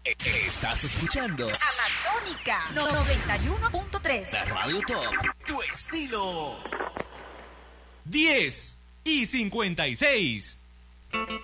Estás escuchando Amazonica 91.3. la Radio Top, tu estilo. 10:56.